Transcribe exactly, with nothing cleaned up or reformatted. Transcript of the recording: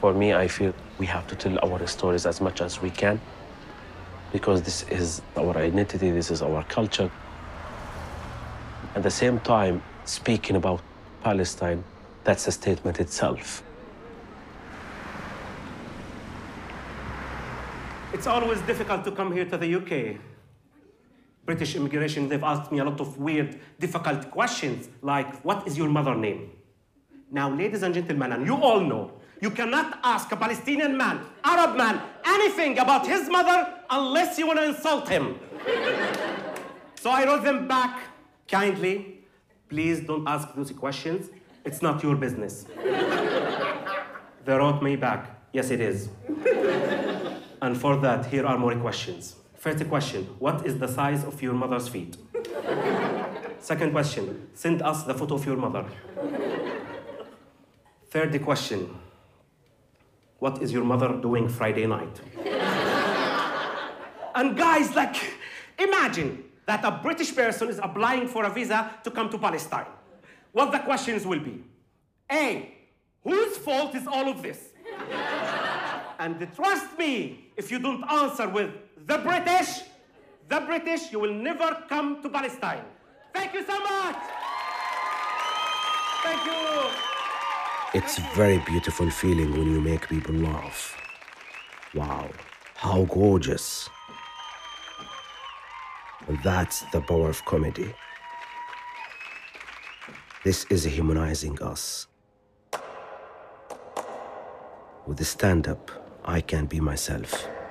For me, I feel we have to tell our stories as much as we can because this is our identity, this is our culture. At the same time, speaking about Palestine, that's a statement itself. It's always difficult to come here to the U K. British immigration, they've asked me a lot of weird, difficult questions, like, what is your mother name? Now, ladies and gentlemen, and you all know, you cannot ask a Palestinian man, Arab man, anything about his mother unless you want to insult him. So I wrote them back kindly. Please don't ask those questions. It's not your business. They wrote me back, yes, it is. And for that, here are more questions. First question, what is the size of your mother's feet? Second question, send us the photo of your mother. Third question, what is your mother doing Friday night? And guys, like, imagine that a British person is applying for a visa to come to Palestine. What the questions will be? A, whose fault is all of this? And trust me, if you don't answer with the British, the British, you will never come to Palestine. Thank you so much. Thank you. It's a very beautiful feeling when you make people laugh. Wow, how gorgeous. That's the power of comedy. This is humanizing us. With the stand-up, I can be myself.